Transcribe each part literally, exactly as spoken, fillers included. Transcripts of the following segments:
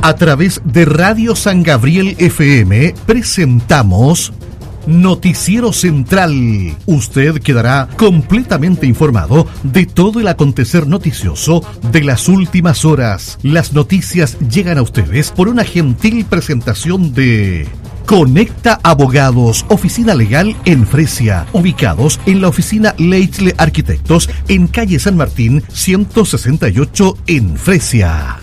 A través de Radio San Gabriel F M presentamos Noticiero Central. Usted quedará completamente informado de todo el acontecer noticioso de las últimas horas. Las noticias llegan a ustedes por una gentil presentación de Conecta Abogados, oficina legal en Fresia, ubicados en la oficina Leitle Arquitectos en calle San Martín ciento sesenta y ocho en Fresia.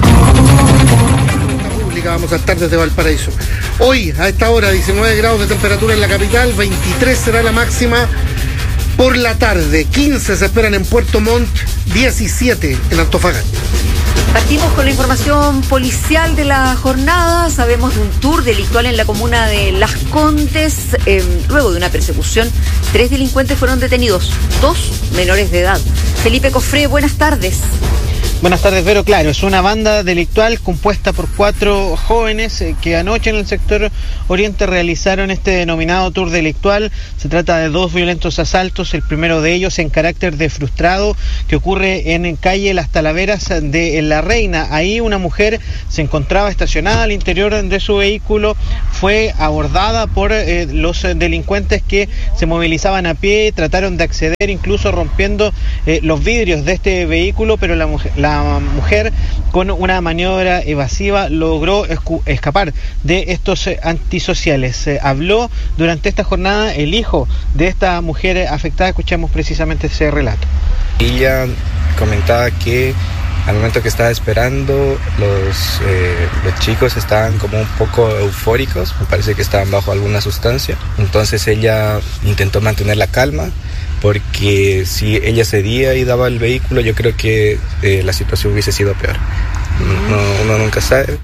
Vamos a estar desde Valparaíso. Hoy, a esta hora, diecinueve grados de temperatura en la capital, veintitrés será la máxima por la tarde, quince se esperan en Puerto Montt, diecisiete en Antofagasta. Partimos con la información policial de la jornada. Sabemos de un tour delictual en la comuna de Las Condes. Eh, luego de una persecución, tres delincuentes fueron detenidos, dos menores de edad. Felipe Cofré, buenas tardes. Buenas tardes, Vero. Claro, es una banda delictual compuesta por cuatro jóvenes eh, que anoche en el sector oriente realizaron este denominado tour delictual. Se trata de dos violentos asaltos, el primero de ellos en carácter de frustrado, que ocurre en calle Las Talaveras de La Reina. Ahí una mujer se encontraba estacionada al interior de su vehículo, fue abordada por eh, los delincuentes que se movilizaban a pie, trataron de acceder incluso rompiendo eh, los vidrios de este vehículo, pero la mujer... La La mujer, con una maniobra evasiva, logró escu- escapar de estos eh, antisociales. Eh, habló durante esta jornada el hijo de esta mujer afectada. Escuchamos precisamente ese relato. Ella comentaba que al momento que estaba esperando, los, eh, los chicos estaban como un poco eufóricos, me parece que estaban bajo alguna sustancia. Entonces ella intentó mantener la calma, porque si ella cedía y daba el vehículo, yo creo que eh, la situación hubiese sido peor. No, uno nunca sabe.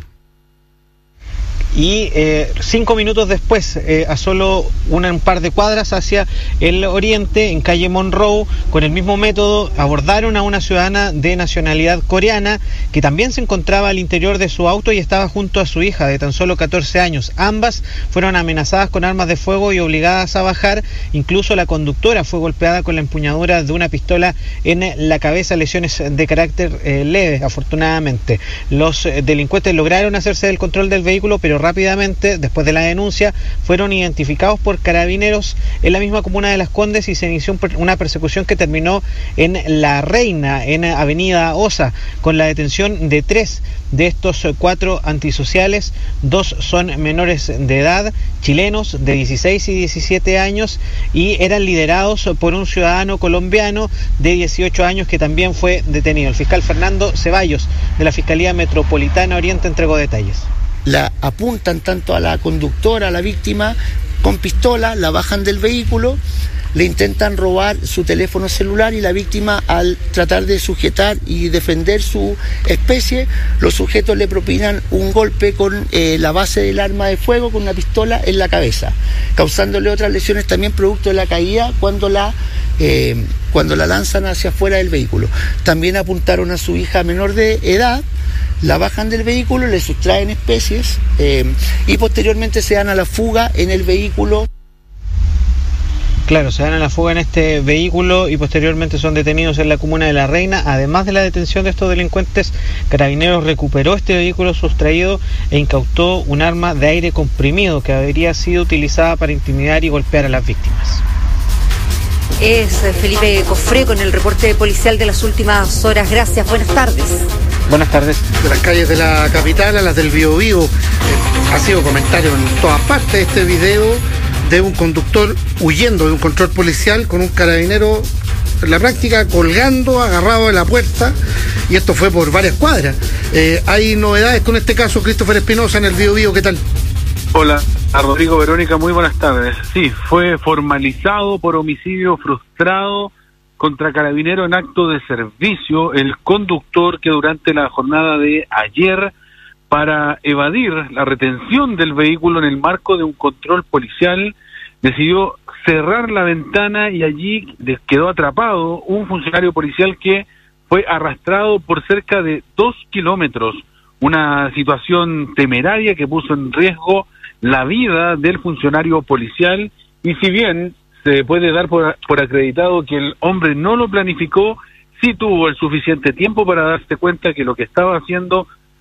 Y eh, cinco minutos después, eh, a solo una, un par de cuadras hacia el oriente, en calle Monroe, con el mismo método, abordaron a una ciudadana de nacionalidad coreana que también se encontraba al interior de su auto y estaba junto a su hija de tan solo catorce años. Ambas fueron amenazadas con armas de fuego y obligadas a bajar. Incluso la conductora fue golpeada con la empuñadura de una pistola en la cabeza, lesiones de carácter eh, leve, afortunadamente. Los eh, delincuentes lograron hacerse del control del vehículo, pero rápidamente, después de la denuncia, fueron identificados por carabineros en la misma comuna de Las Condes y se inició una persecución que terminó en La Reina, en Avenida Osa, con la detención de tres de estos cuatro antisociales. Dos son menores de edad, chilenos de dieciséis y diecisiete años, y eran liderados por un ciudadano colombiano de dieciocho años que también fue detenido. El fiscal Fernando Ceballos de la Fiscalía Metropolitana Oriente entregó detalles. La apuntan tanto a la conductora, a la víctima, con pistola, la bajan del vehículo, le intentan robar su teléfono celular y la víctima, al tratar de sujetar y defender su especie, los sujetos le propinan un golpe con eh, la base del arma de fuego, con una pistola en la cabeza, causándole otras lesiones también producto de la caída cuando la, eh, cuando la lanzan hacia afuera del vehículo. También apuntaron a su hija menor de edad, la bajan del vehículo, le sustraen especies eh, y posteriormente se dan a la fuga en el vehículo. Claro, se dan a la fuga en este vehículo y posteriormente son detenidos en la comuna de La Reina. Además de la detención de estos delincuentes, Carabineros recuperó este vehículo sustraído e incautó un arma de aire comprimido que habría sido utilizada para intimidar y golpear a las víctimas. Es Felipe Cofré con el reporte policial de las últimas horas. Gracias, buenas tardes. Buenas tardes. De las calles de la capital a las del Biobío, eh, ha sido comentario en todas partes este video de un conductor huyendo de un control policial con un carabinero en la práctica colgando, agarrado de la puerta, y esto fue por varias cuadras. Eh, hay novedades con este caso, Christopher Espinosa, en el Biobío, ¿qué tal? Hola, a Rodrigo, Verónica, muy buenas tardes. Sí, fue formalizado por homicidio frustrado contra carabinero en acto de servicio el conductor que durante la jornada de ayer, para evadir la retención del vehículo en el marco de un control policial, decidió cerrar la ventana y allí quedó atrapado un funcionario policial que fue arrastrado por cerca de dos kilómetros. Una situación temeraria que puso en riesgo la vida del funcionario policial, y si bien se puede dar por, por acreditado que el hombre no lo planificó, sí tuvo el suficiente tiempo para darse cuenta que lo que estaba haciendo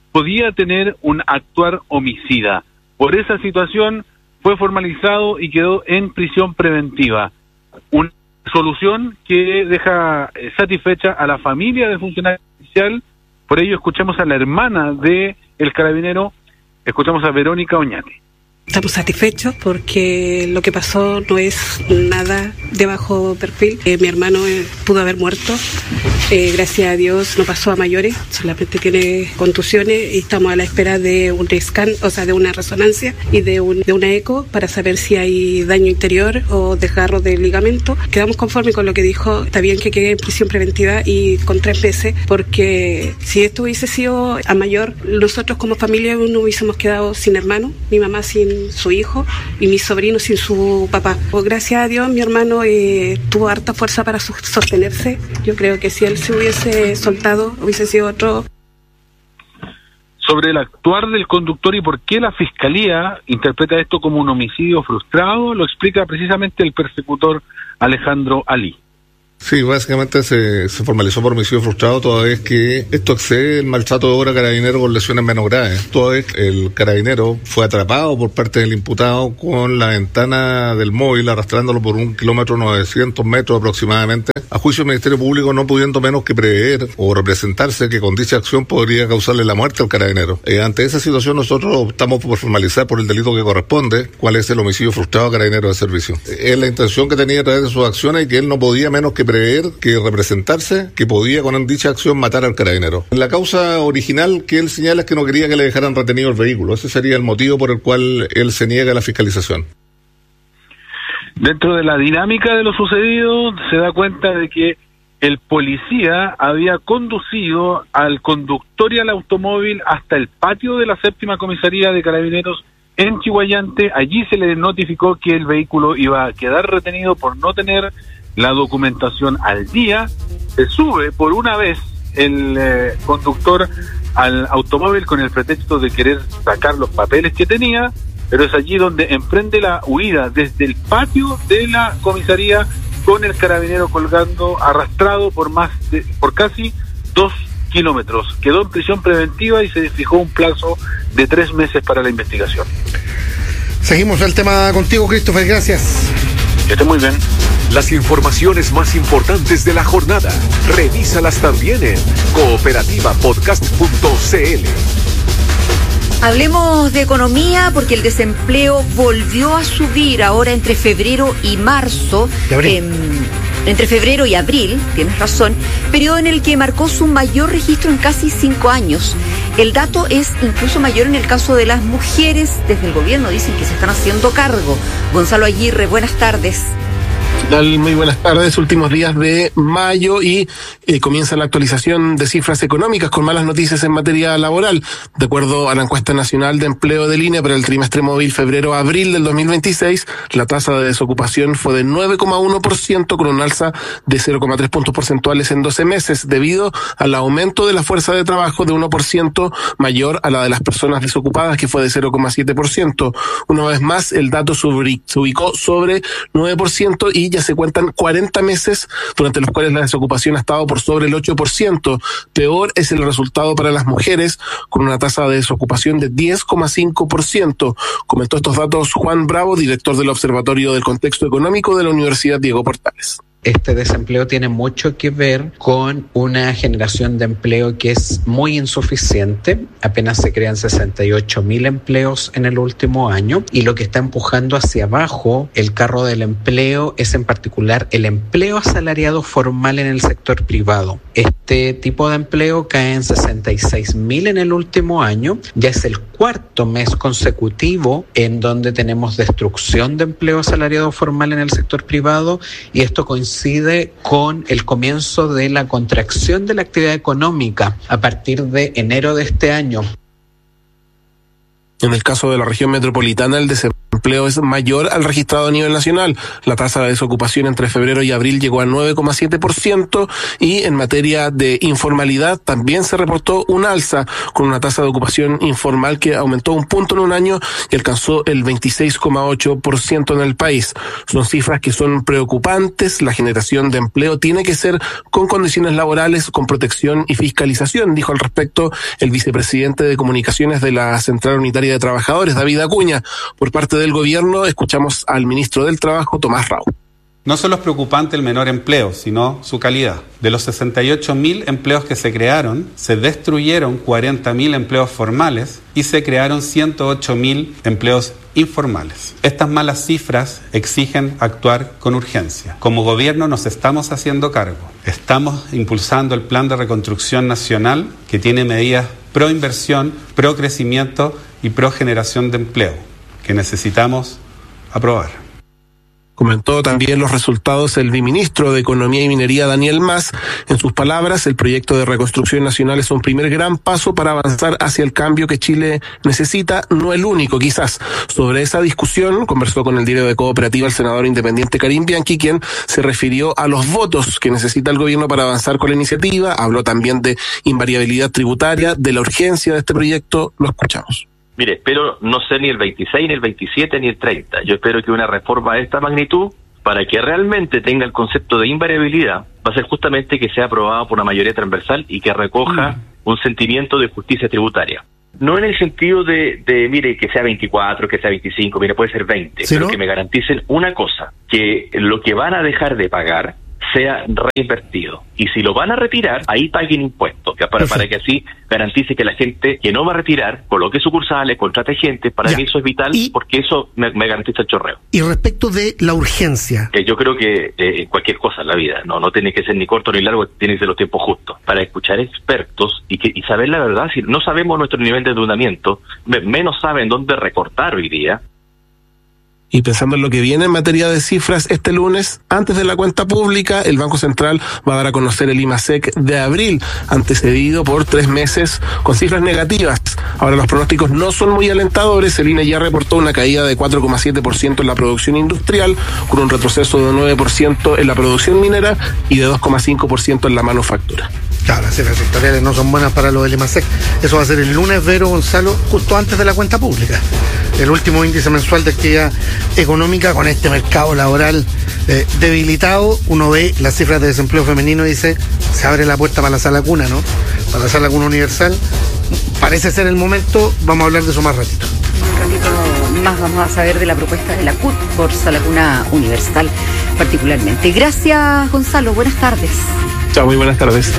podía tener un actuar homicida. Por esa situación fue formalizado y quedó en prisión preventiva. Una solución que deja satisfecha a la familia del funcionario policial. Por ello escuchamos a la hermana de el carabinero, escuchamos a Verónica Oñate. Estamos satisfechos porque lo que pasó no es nada de bajo perfil. Eh, mi hermano eh, pudo haber muerto. Eh, gracias a Dios no pasó a mayores, solamente tiene contusiones y estamos a la espera de un scan, o sea, de una resonancia y de, un, de una eco para saber si hay daño interior o desgarro del ligamento. Quedamos conformes con lo que dijo. Está bien que quede en prisión preventiva y con tres meses, porque si esto hubiese sido a mayor, nosotros como familia no hubiésemos quedado sin hermano, mi mamá sin su hijo y mi sobrino sin su papá. Pues gracias a Dios mi hermano eh, tuvo harta fuerza para sostenerse. Yo creo que si él se hubiese soltado hubiese sido otro. Sobre el actuar del conductor y por qué la Fiscalía interpreta esto como un homicidio frustrado, lo explica precisamente el persecutor Alejandro Ali. Sí, básicamente se, se formalizó por homicidio frustrado toda vez que esto excede el maltrato de obra carabinero con lesiones menos graves. Toda vez que el carabinero fue atrapado por parte del imputado con la ventana del móvil arrastrándolo por un kilómetro novecientos metros aproximadamente, a juicio del Ministerio Público no pudiendo menos que prever o representarse que con dicha acción podría causarle la muerte al carabinero. Eh, ante esa situación nosotros optamos por formalizar por el delito que corresponde, cuál es el homicidio frustrado a carabinero de servicio. Eh, es la intención que tenía a través de sus acciones y que él no podía menos que prever, que representarse, que podía con dicha acción matar al carabinero. La causa original que él señala es que no quería que le dejaran retenido el vehículo. Ese sería el motivo por el cual él se niega a la fiscalización. Dentro de la dinámica de lo sucedido, se da cuenta de que el policía había conducido al conductor y al automóvil hasta el patio de la séptima comisaría de Carabineros en Chiguayante. Allí se le notificó que el vehículo iba a quedar retenido por no tener la documentación al día. Se sube por una vez el eh, conductor al automóvil con el pretexto de querer sacar los papeles que tenía, pero es allí donde emprende la huida desde el patio de la comisaría con el carabinero colgando, arrastrado por más de, por casi dos kilómetros. Quedó en prisión preventiva y se fijó un plazo de tres meses para la investigación. Seguimos el tema contigo, Christopher, gracias. Que esté muy bien. Las informaciones más importantes de la jornada, revísalas también en cooperativa podcast punto c l. Hablemos de economía porque el desempleo volvió a subir ahora entre febrero y marzo. Eh, entre febrero y abril, tienes razón, periodo en el que marcó su mayor registro en casi cinco años. El dato es incluso mayor en el caso de las mujeres. Desde el gobierno dicen que se están haciendo cargo. Gonzalo Aguirre, buenas tardes. Muy buenas tardes, últimos días de mayo y eh, comienza la actualización de cifras económicas con malas noticias en materia laboral. De acuerdo a la encuesta nacional de empleo del I N E para el trimestre móvil febrero-abril del dos mil veintiséis, la tasa de desocupación fue de nueve coma uno por ciento con un alza de cero coma tres puntos porcentuales en doce meses debido al aumento de la fuerza de trabajo de uno por ciento mayor a la de las personas desocupadas que fue de cero coma siete por ciento. Una vez más el dato se ubicó sobre nueve por ciento y ya se cuentan cuarenta meses durante los cuales la desocupación ha estado por sobre el ocho por ciento. Peor es el resultado para las mujeres, con una tasa de desocupación de diez coma cinco por ciento. Comentó estos datos Juan Bravo, director del Observatorio del Contexto Económico de la Universidad Diego Portales. Este desempleo tiene mucho que ver con una generación de empleo que es muy insuficiente. Apenas se crean sesenta y ocho mil empleos en el último año y lo que está empujando hacia abajo el carro del empleo es en particular el empleo asalariado formal en el sector privado. Este tipo de empleo cae en sesenta y seis mil en el último año. Ya es el cuarto mes consecutivo en donde tenemos destrucción de empleo asalariado formal en el sector privado y esto coincide con el comienzo de la contracción de la actividad económica a partir de enero de este año. En el caso de la región metropolitana, el desempleo empleo es mayor al registrado a nivel nacional. La tasa de desocupación entre febrero y abril llegó al nueve coma siete por ciento y en materia de informalidad también se reportó un alza con una tasa de ocupación informal que aumentó un punto en un año y alcanzó el veintiséis coma ocho por ciento en el país. Son cifras que son preocupantes. La generación de empleo tiene que ser con condiciones laborales, con protección y fiscalización, dijo al respecto el vicepresidente de Comunicaciones de la Central Unitaria de Trabajadores, David Acuña. Por parte del gobierno, escuchamos al ministro del Trabajo, Tomás Rau. No solo es preocupante el menor empleo, sino su calidad. De los sesenta y ocho mil empleos que se crearon, se destruyeron cuarenta mil empleos formales y se crearon ciento ocho mil empleos informales. Estas malas cifras exigen actuar con urgencia. Como gobierno nos estamos haciendo cargo. Estamos impulsando el Plan de Reconstrucción Nacional que tiene medidas pro inversión, pro crecimiento y pro generación de empleo que necesitamos aprobar. Comentó también los resultados el viceministro de Economía y Minería, Daniel Mas. En sus palabras, el proyecto de reconstrucción nacional es un primer gran paso para avanzar hacia el cambio que Chile necesita, no el único quizás. Sobre esa discusión conversó con el diario de Cooperativa el senador independiente Karim Bianchi, quien se refirió a los votos que necesita el gobierno para avanzar con la iniciativa. Habló también de invariabilidad tributaria, de la urgencia de este proyecto. Lo escuchamos. Mire, espero no ser ni el veintiséis, ni el veintisiete, ni el treinta. Yo espero que una reforma de esta magnitud, para que realmente tenga el concepto de invariabilidad, va a ser justamente que sea aprobado por una mayoría transversal y que recoja mm. un sentimiento de justicia tributaria. No en el sentido de, de, mire, que sea veinticuatro, que sea veinticinco, mire, puede ser veinte, ¿sí, pero no? Que me garanticen una cosa, que lo que van a dejar de pagar sea reinvertido. Y si lo van a retirar, ahí paguen impuestos, que para, para que así garantice que la gente que no va a retirar, coloque sucursales, contrate gente. Para ya. mí eso es vital, y, porque eso me, me garantiza el chorreo. Y respecto de la urgencia. Que yo creo que eh, cualquier cosa en la vida, no no tiene que ser ni corto ni largo, tiene que ser los tiempos justos. Para escuchar expertos y que y saber la verdad, si no sabemos nuestro nivel de endeudamiento, menos saben dónde recortar hoy día. Y pensando en lo que viene en materia de cifras, este lunes, antes de la cuenta pública, el Banco Central va a dar a conocer el IMASEC de abril, antecedido por tres meses con cifras negativas. Ahora los pronósticos no son muy alentadores. El I N E ya reportó una caída de cuatro coma siete por ciento en la producción industrial, con un retroceso de nueve por ciento en la producción minera y de dos coma cinco por ciento en la manufactura. Claro, las cifras sectoriales no son buenas para lo del IMASEC. Eso va a ser el lunes, Vero, Gonzalo, justo antes de la cuenta pública. El último índice mensual de actividad económica con este mercado laboral eh, debilitado. Uno ve las cifras de desempleo femenino y dice, se abre la puerta para la sala cuna, ¿no? Para la sala cuna universal. Parece ser el momento, vamos a hablar de eso más ratito. Un ratito más vamos a saber de la propuesta de la C U T por sala cuna universal particularmente. Gracias, Gonzalo, buenas tardes. Chao, muy buenas tardes.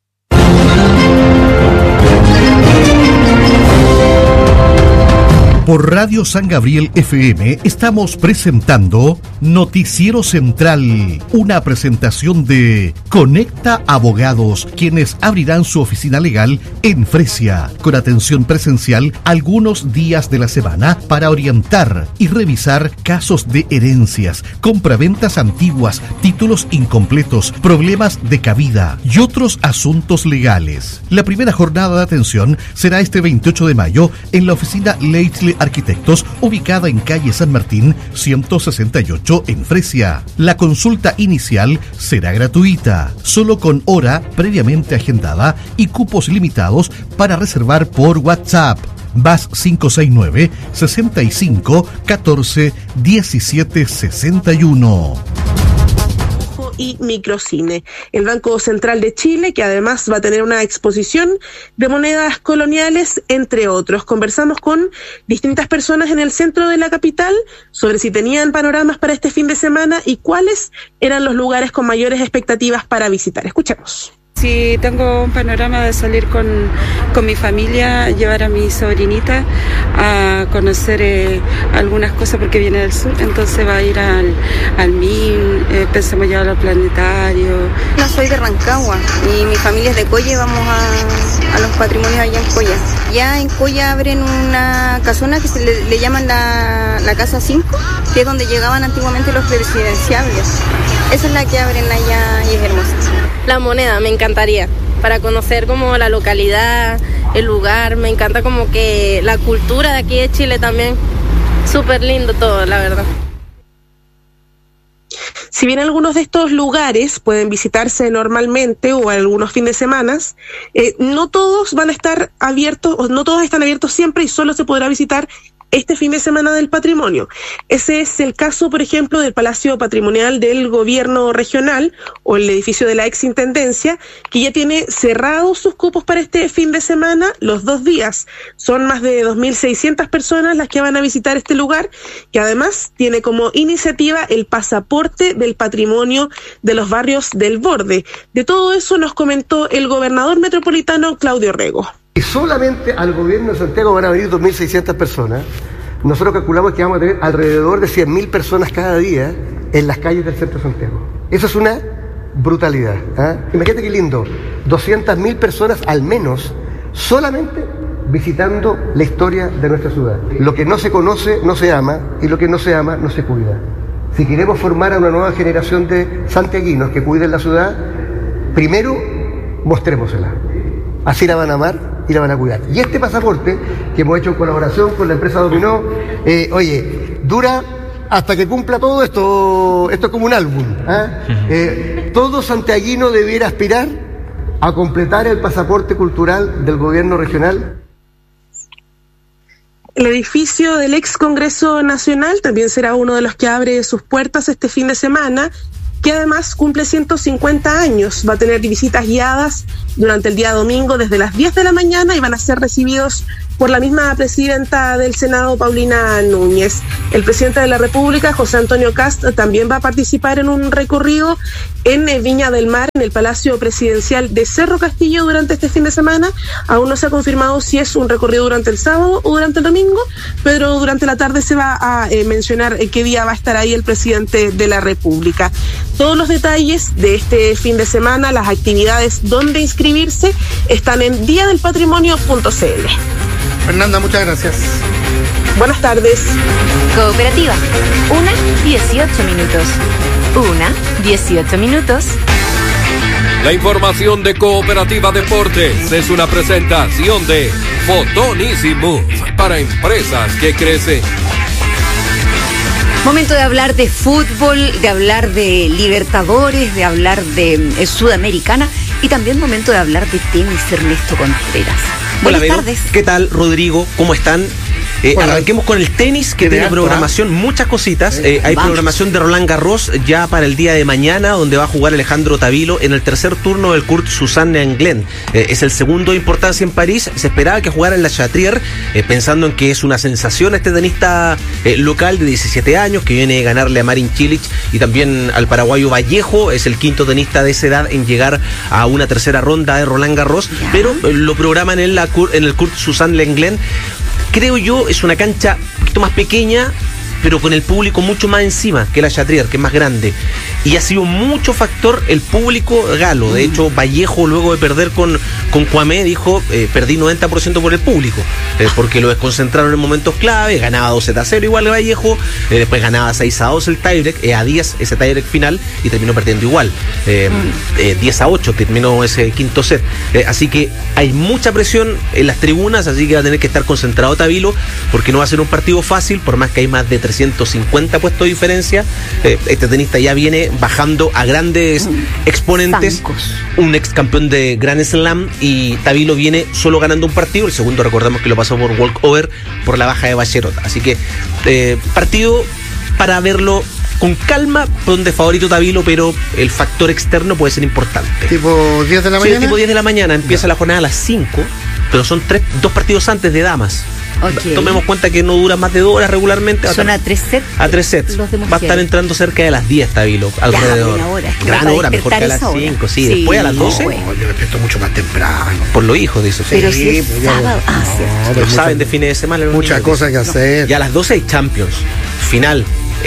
Por Radio San Gabriel F M estamos presentando Noticiero Central, una presentación de Conecta Abogados, quienes abrirán su oficina legal en Fresia, con atención presencial algunos días de la semana para orientar y revisar casos de herencias, compraventas antiguas, títulos incompletos, problemas de cabida y otros asuntos legales. La primera jornada de atención será este veintiocho de mayo en la oficina Leitzle Arquitectos, ubicada en calle San Martín ciento sesenta y ocho en Fresia. La consulta inicial será gratuita, solo con hora previamente agendada y cupos limitados para reservar por WhatsApp. V A S cinco seis nueve, sesenta y cinco, catorce, diecisiete sesenta y uno. Y microcine. El Banco Central de Chile, que además va a tener una exposición de monedas coloniales, entre otros. Conversamos con distintas personas en el centro de la capital sobre si tenían panoramas para este fin de semana y cuáles eran los lugares con mayores expectativas para visitar. Escuchemos. Sí, tengo un panorama de salir con, con mi familia, llevar a mi sobrinita a conocer eh, algunas cosas porque viene del sur, entonces va a ir al, al M I M, eh, pensamos llevarlo al planetario. No, soy de Rancagua y mi familia es de Coya y vamos a, a los patrimonios allá en Coya. Ya en Coya abren una casona que se le, le llaman la, la Casa cinco, que es donde llegaban antiguamente los presidenciables. Esa es la que abren allá y es hermosa. La moneda, me encantaría, para conocer como la localidad, el lugar, me encanta como que la cultura de aquí de Chile también. Súper lindo todo, la verdad. Si bien algunos de estos lugares pueden visitarse normalmente o algunos fines de semana, eh, no todos van a estar abiertos, o no todos están abiertos siempre y solo se podrá visitar este fin de semana del patrimonio. Ese es el caso, por ejemplo, del Palacio Patrimonial del Gobierno Regional o el edificio de la exintendencia, que ya tiene cerrados sus cupos para este fin de semana los dos días. Son más de dos mil seiscientas personas las que van a visitar este lugar, que además tiene como iniciativa el pasaporte del patrimonio de los barrios del borde. De todo eso nos comentó el gobernador metropolitano Claudio Rego. Y solamente al gobierno de Santiago van a venir dos mil seiscientas personas. Nosotros calculamos que vamos a tener alrededor de cien mil personas cada día en las calles del centro de Santiago. Eso es una brutalidad. ¿eh? Imagínate qué lindo, doscientas mil personas al menos solamente visitando la historia de nuestra ciudad. Lo que no se conoce no se ama y lo que no se ama no se cuida. Si queremos formar a una nueva generación de santiaguinos que cuiden la ciudad, primero mostrémosela. Así la van a amar y la van a cuidar. Y este pasaporte, que hemos hecho en colaboración con la empresa Dominó, eh, oye, dura hasta que cumpla todo esto. Esto es como un álbum. ¿eh? Eh, todo santiaguino debiera aspirar a completar el pasaporte cultural del gobierno regional. El edificio del ex Congreso Nacional también será uno de los que abre sus puertas este fin de semana, que además cumple ciento cincuenta años. Va a tener visitas guiadas durante el día domingo desde las diez de la mañana y van a ser recibidos por la misma presidenta del Senado, Paulina Núñez. El presidente de la República, José Antonio Kast, también va a participar en un recorrido en Viña del Mar, en el Palacio Presidencial de Cerro Castillo durante este fin de semana. Aún no se ha confirmado si es un recorrido durante el sábado o durante el domingo, pero durante la tarde se va a eh, mencionar eh, qué día va a estar ahí el presidente de la República. Todos los detalles de este fin de semana, las actividades, dónde inscribirse, están en día del patrimonio punto c l. Fernanda, muchas gracias. Buenas tardes. Cooperativa. Una, dieciocho minutos. Una, dieciocho minutos. La información de Cooperativa Deportes es una presentación de Fotón Easy Move para empresas que crecen. Momento de hablar de fútbol, de hablar de Libertadores, de hablar de eh, Sudamericana y también momento de hablar de tenis, Ernesto Contreras. Hola, Buenas Vero. tardes. ¿Qué tal, Rodrigo? ¿Cómo están? Eh, arranquemos con el tenis, que tiene programación, muchas cositas. Eh, hay Vamos. programación de Roland Garros ya para el día de mañana, donde va a jugar Alejandro Tavilo en el tercer turno del Kurt Suzanne Englen. Eh, es el segundo de importancia en París. Se esperaba que jugara en la Chatrier, eh, pensando en que es una sensación este tenista eh, local de diecisiete años, que viene a ganarle a Marin Cilic y también al paraguayo Vallejo. Es el quinto tenista de esa edad en llegar a una tercera ronda de Roland Garros, ya. pero eh, lo programan en, la, en el Kurt Suzanne Englen. Creo yo, es una cancha un poquito más pequeña, pero con el público mucho más encima que la Chatrier, que es más grande. Y ha sido mucho factor el público galo. De hecho, Vallejo, luego de perder con, con Cuamé, dijo, eh, perdí noventa por ciento por el público, eh, porque lo desconcentraron en momentos clave. Ganaba dos a cero igual de Vallejo, eh, después ganaba seis a dos el tiebreak, eh, a diez ese tiebreak final, y terminó perdiendo igual. Eh, eh, diez a ocho terminó ese quinto set. Eh, así que hay mucha presión en las tribunas, así que va a tener que estar concentrado Tavilo, porque no va a ser un partido fácil, por más que hay más de trescientos cincuenta puestos de diferencia. Eh, este tenista ya viene bajando a grandes exponentes, Zancos. Un ex campeón de Grand Slam, y Tavilo viene solo ganando un partido. El segundo recordamos que lo pasó por walkover por la baja de Bacherot. Así que eh, partido para verlo con calma, donde favorito Tavilo, pero el factor externo puede ser importante. ¿Tipo diez de la mañana? Sí, tipo diez de la mañana, empieza no. la jornada a las cinco, pero son tres, dos partidos antes de damas. Okay. Tomemos cuenta que no dura más de dos horas regularmente. Son a tres sets. A tres sets. Va a estar entrando cerca de las diez, Tavilo, alrededor. Ya, hora. Es que gran hora, mejor que a las cinco. Sí, sí, después a las doce. No, yo me despierto mucho más temprano. Por los hijos, dice. Pero sí, si es pues sábado. Ah, no, sí. Lo saben de fines de semana. Muchas cosas que hacer. Y a las doce hay Champions. Final.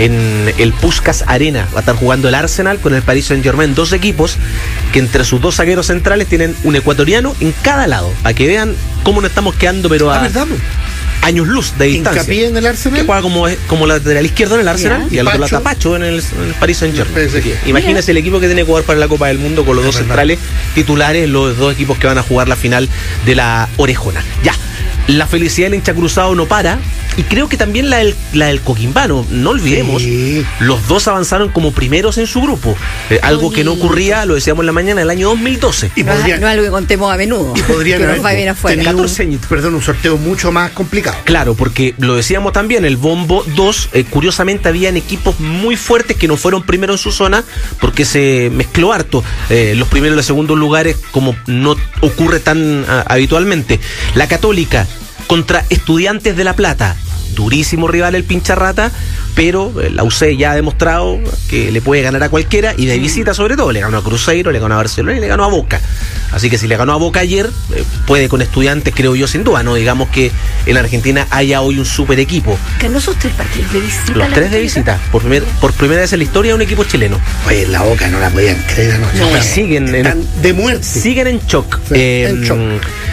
En el Puskás Arena va a estar jugando el Arsenal con el Paris Saint-Germain, dos equipos que entre sus dos zagueros centrales tienen un ecuatoriano en cada lado, para que vean cómo nos estamos quedando, pero a ¿verdad? años luz de distancia. ¿Hincapié en el Arsenal? Que juega como, como lateral izquierdo en el Arsenal, yeah. y al otro lado Tapacho en el, en el Paris Saint-Germain. Imagínense el equipo que tiene que jugar para la Copa del Mundo con los es dos verdad. centrales titulares, los dos equipos que van a jugar la final de la Orejona. Ya. La felicidad del hincha cruzado no para. Y creo que también la del, la del Coquimbano, no olvidemos, sí. Los dos avanzaron como primeros en su grupo. Eh, algo que no ocurría, lo decíamos en la mañana, en el año dos mil doce. Y no, podría, no es algo que contemos a menudo. Y podrían haber va bien afuera. catorce años, perdón, un sorteo mucho más complicado. Claro, porque lo decíamos también, el Bombo dos, eh, curiosamente habían equipos muy fuertes que no fueron primeros en su zona, porque se mezcló harto eh, los primeros y los segundos lugares, como no ocurre tan uh, habitualmente. La Católica contra Estudiantes de La Plata, durísimo rival el Pincharrata, pero la U C ya ha demostrado que le puede ganar a cualquiera, y de visita sobre todo. Le ganó a Cruzeiro, le ganó a Barcelona y le ganó a Boca. Así que si le ganó a Boca ayer, eh, puede con Estudiantes, creo yo, sin duda. No digamos que en Argentina haya hoy un super equipo. ¿Ganó esos tres partidos de visita? Los tres de visita, por, primer, por primera vez en la historia de un equipo chileno. Oye, en la Boca no la podían creer. No, no, no siguen en, de muerte. Siguen en shock. Sí, eh, en shock.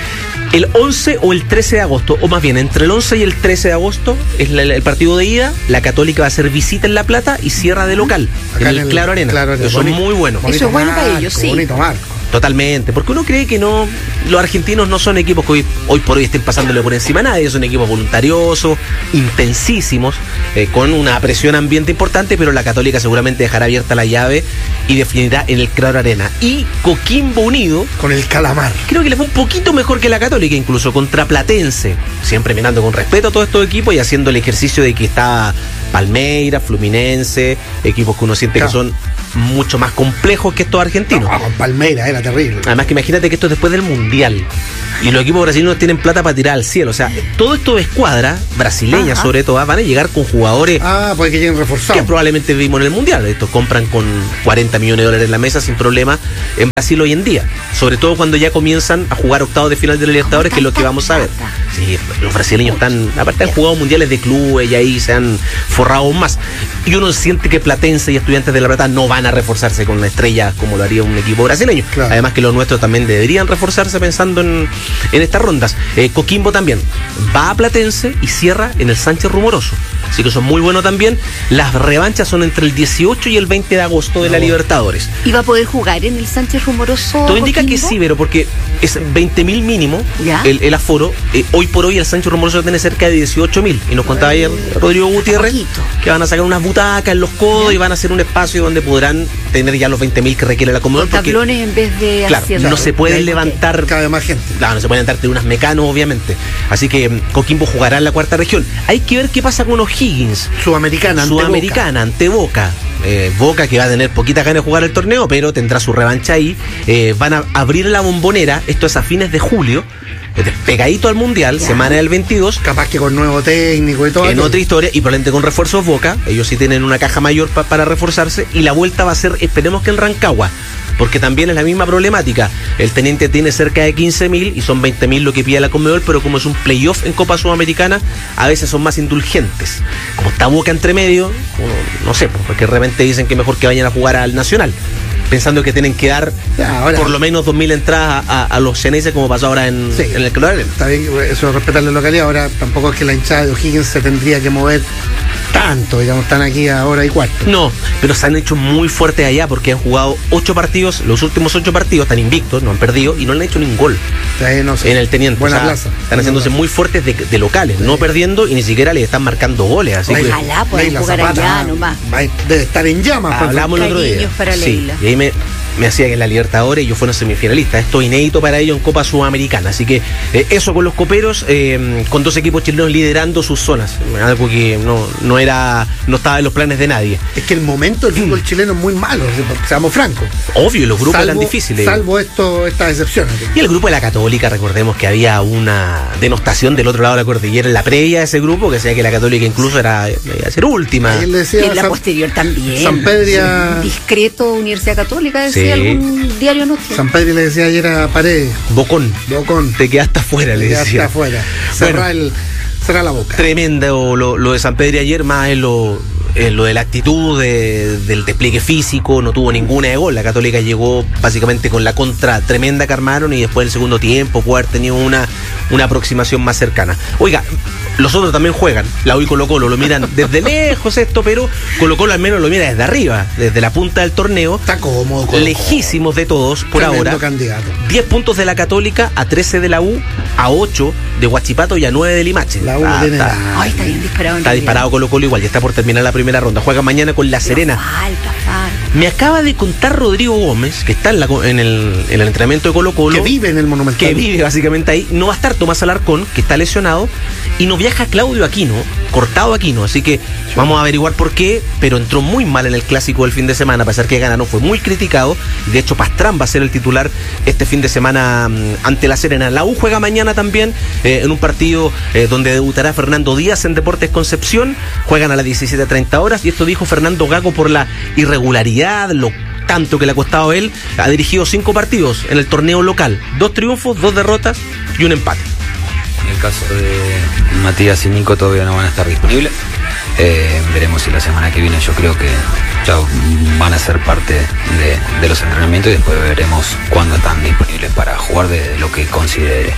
El once o el trece de agosto, o más bien entre el once y el trece de agosto, es la, el partido de ida. La Católica va a hacer visita en La Plata y cierra de local, acá en el, el Claro Arena. Claro, eso bonito, es muy bueno. Eso es bueno para ellos, sí. Bonito marco. Totalmente, porque uno cree que no, los argentinos no son equipos que hoy, hoy por hoy estén pasándole por encima a nadie, son equipos voluntariosos, intensísimos, eh, con una presión ambiente importante, pero la Católica seguramente dejará abierta la llave y definirá en el Claro Arena. Y Coquimbo Unido, con el Calamar, creo que le fue un poquito mejor que la Católica, incluso contra Platense, siempre mirando con respeto a todos estos equipos y haciendo el ejercicio de que está Palmeiras, Fluminense, equipos que uno siente claro. que son mucho más complejos que estos argentinos. No, con Palmeiras era terrible. Además que imagínate que esto es después del Mundial y los equipos brasileños tienen plata para tirar al cielo. O sea, todo esto de escuadra brasileña, ajá, sobre todo, van a llegar con jugadores ah, pues que lleguen reforzados, que probablemente vimos en el Mundial. Estos compran con cuarenta millones de dólares en la mesa sin problema en Brasil hoy en día, sobre todo cuando ya comienzan a jugar octavos de final de la Libertadores, que es lo que vamos a ver. Sí, los brasileños están, aparte han jugado mundiales de clubes y ahí se han forrado aún más, y uno siente que Platense y Estudiantes de La Plata no van a reforzarse con la estrella como lo haría un equipo brasileño. Claro. Además que los nuestros también deberían reforzarse pensando en, en estas rondas. eh, Coquimbo también va a Platense y cierra en el Sánchez Rumoroso, así que eso es muy bueno también. Las revanchas son entre el dieciocho y el veinte de agosto de no. la Libertadores. ¿Y va a poder jugar en el Sánchez Rumoroso? Todo indica Coquimbo? Que sí, pero porque es veinte mil mínimo el, el aforo. eh, hoy por hoy el Sánchez Rumoroso tiene cerca de dieciocho mil, y nos contaba ayer Rodrigo Gutiérrez que van a sacar unas butacas en los codos, ¿ya? Y van a hacer un espacio donde podrán tener ya los veinte mil que requiere la Conmebol. Con tablones en vez de claro, haciendo. no se pueden levantar cada más gente. Claro, no se pueden levantar de unas mecanos, obviamente. Así que Coquimbo jugará en la cuarta región. Hay que ver qué pasa con O'Higgins. Sudamericana, ante Sudamericana, Boca. ante Boca. Eh, Boca que va a tener poquitas ganas de jugar el torneo, pero tendrá su revancha ahí. Eh, van a abrir la Bombonera, esto es a fines de julio, pegadito al Mundial, ya. Semana del veintidós. Capaz que con nuevo técnico y todo. En otra historia, y probablemente con refuerzos Boca. Ellos sí tienen una caja mayor pa- para reforzarse. Y la vuelta va a ser, esperemos que en Rancagua, porque también es la misma problemática. El Teniente tiene cerca de quince mil y son veinte mil lo que pide la Conmebol, pero como es un playoff en Copa Sudamericana, a veces son más indulgentes. Como está Boca entre medio, no sé, porque de repente dicen que mejor que vayan a jugar al Nacional, pensando que tienen que dar ya, ahora, por lo menos dos mil entradas a, a los ceneices, como pasó ahora en, sí, en el Claro Arena. Está bien, eso es respetar la localidad. Ahora tampoco es que la hinchada de O'Higgins se tendría que mover tanto, digamos, están aquí a hora y cuarto. No, pero se han hecho muy fuertes allá porque han jugado ocho partidos, los últimos ocho partidos están invictos, no han perdido y no le han hecho ningún gol sí, no sé. en el Teniente. Buena o sea, plaza. Están haciéndose muy fuertes de, de locales, sí, no perdiendo y ni siquiera les están marcando goles. Así ojalá que, puedan jugar allá nomás. Debe estar en llamas. Hablamos el otro día. Para sí, y ahí me... me hacía que en la Libertadores ellos fueron semifinalistas. Esto es inédito para ellos en Copa Sudamericana. Así que eh, eso con los coperos, eh, con dos equipos chilenos liderando sus zonas. Algo que no, no era, no estaba en los planes de nadie. Es que el momento del fútbol chileno es muy malo, seamos francos. Obvio, los grupos salvo, eran difíciles. Salvo esto, estas excepciones. Y el grupo de la Católica, recordemos que había una denostación del otro lado de la cordillera en la previa de ese grupo, que decía que la Católica incluso era iba a ser última. Y en la San, posterior también. San Pedria. Sí, discreto Universidad Católica, decía. Sí. Algún diario nuestro. San Pedro le decía ayer a Paredes. Bocón. Bocón. Te quedaste afuera, le decía. Te quedaste afuera. Cerra, bueno, el, cerra la boca. Tremendo lo, lo de San Pedro ayer, más en lo, en lo de la actitud, de, del despliegue físico, no tuvo ninguna de gol. La Católica llegó básicamente con la contra tremenda que armaron y después el segundo tiempo puede haber tenido una, una aproximación más cercana. Oiga, Los otros también juegan. La U y Colo Colo lo miran desde lejos esto, pero Colo Colo al menos lo mira desde arriba, desde la punta del torneo. Está cómodo. Colo-Colo. Lejísimos de todos por Tremendo ahora. Candidato. diez puntos de la Católica, a trece de la U, a ocho de Huachipato y a nueve de Limache. La U ah, tiene está, la... Ay, está bien disparado. está disparado Colo Colo igual, ya está por terminar la primera ronda. Juega mañana con La Serena. Falta, falta. Me acaba de contar Rodrigo Gómez, que está en, la, en, el, en el entrenamiento de Colo Colo. Que vive en el Monumental. Que vive básicamente ahí. No va a estar Tomás Alarcón, que está lesionado. Y no viaja Claudio Aquino, cortado Aquino. Así que vamos a averiguar por qué. Pero entró muy mal en el clásico del fin de semana. A pesar que ganaron, fue muy criticado. De hecho, Pastrán va a ser el titular este fin de semana um, ante La Serena. La U juega mañana también eh, en un partido eh, donde debutará Fernando Díaz en Deportes Concepción. Juegan a las diecisiete treinta horas. Y esto dijo Fernando Gago por la irregularidad, lo tanto que le ha costado a él. Ha dirigido cinco partidos en el torneo local. Dos triunfos, dos derrotas y un empate. En el caso de Matías y Nico todavía no van a estar disponibles. Eh, veremos si la semana que viene, yo creo que ya van a ser parte de, de los entrenamientos y después veremos cuándo están disponibles para jugar de, de lo que considere.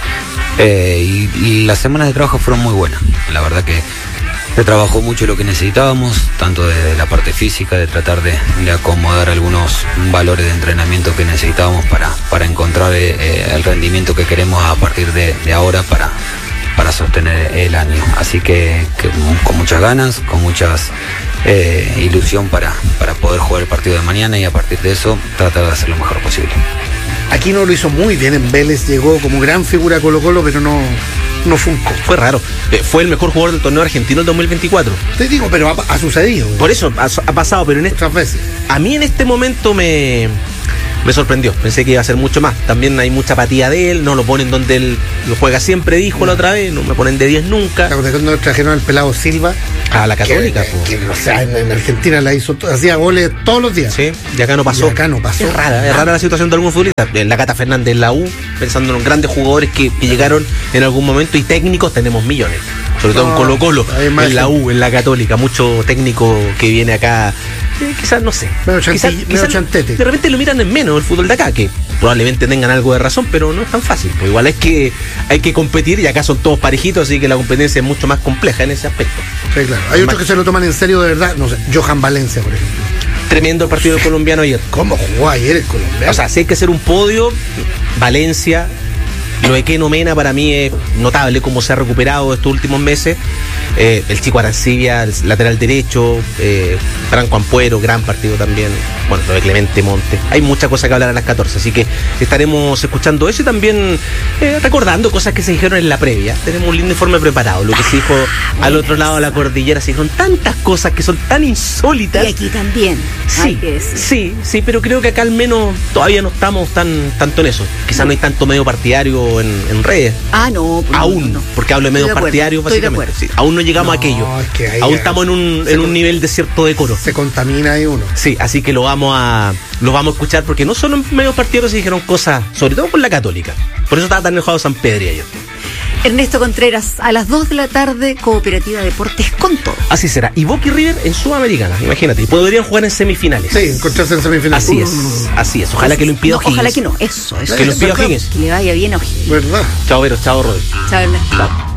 Eh, y, y las semanas de trabajo fueron muy buenas. La verdad que se trabajó mucho lo que necesitábamos, tanto de la parte física, de tratar de, de acomodar algunos valores de entrenamiento que necesitábamos para, para encontrar eh, el rendimiento que queremos a partir de, de ahora para, para sostener el año. Así que, que con muchas ganas, con muchas eh, ilusión para, para poder jugar el partido de mañana y a partir de eso tratar de hacer lo mejor posible. Aquino lo hizo muy bien en Vélez, llegó como gran figura a Colo Colo, pero no, no funcó. Fue raro. Eh, fue el mejor jugador del torneo argentino el dos mil veinticuatro. Te digo, pero ha, ha sucedido. ¿Eh? Por eso ha, ha pasado, pero en este, otras veces. A mí en este momento me, me sorprendió. Pensé que iba a ser mucho más. También hay mucha apatía de él, no lo ponen donde él lo juega siempre, dijo la otra vez, no me ponen de diez nunca. Cuando trajeron al pelado Silva. A la Católica. Que, que, o sea, en, en Argentina la hizo, hacía goles todos los días. Sí, y acá no pasó. Y acá no pasó. Es rara, es rara la situación de algunos futbolistas. La Cata Fernández en la U, pensando en los grandes jugadores que, que llegaron en algún momento, y técnicos tenemos millones. Sobre todo no, en Colo Colo, en la U, en la Católica, mucho técnico que viene acá, eh, quizás, no sé. Medio quizás, quizás chantete. De repente lo miran en menos el fútbol de acá, que probablemente tengan algo de razón, pero no es tan fácil. Pues igual es que hay que competir y acá son todos parejitos, así que la competencia es mucho más compleja en ese aspecto. Sí, claro. Hay otros que se lo toman en serio de verdad, no sé, Johan Valencia, por ejemplo. Tremendo el partido colombiano ayer. ¿Cómo jugó ayer el colombiano? O sea, si hay que hacer un podio, Valencia, lo de Keno Mena para mí es notable cómo se ha recuperado estos últimos meses. Eh, el chico Arancibia, el lateral derecho, eh, Franco Ampuero, gran partido también. Bueno, lo de Clemente Monte. Hay mucha cosa que hablar a las catorce, así que estaremos escuchando eso y también eh, recordando cosas que se dijeron en la previa. Tenemos un lindo informe preparado. Lo que se dijo ah, al otro lado de la cordillera, se dijeron tantas cosas que son tan insólitas. Y aquí también. Sí, sí, sí, pero creo que acá al menos todavía no estamos tan tanto en eso. Quizás no hay tanto medio partidario en, en redes. Ah, no. Aún, no, no. Porque hablo de medios partidarios básicamente. Sí, aún no llegamos no, a aquello. Es que aún estamos en un, en un nivel de cierto decoro. Se contamina ahí uno. Sí, así que lo vamos a lo vamos a escuchar porque no solo en medios partidarios se dijeron cosas, sobre todo con la Católica. Por eso estaba tan enojado San Pedro ayer. Ernesto Contreras, a las dos de la tarde, Cooperativa Deportes con todo. Así será. Y Boca y River en Sudamericana, imagínate. Y podrían jugar en semifinales. Sí, encontrarse en semifinales. Así es, así es. Ojalá que lo impida no, O'Higgins. Ojalá que no, eso, eso. Que lo impida O'Higgins. Que le vaya bien a O'Higgins. ¿Verdad? Chao, Vero. Chao, Rodri. Chao, Ernesto. Chao.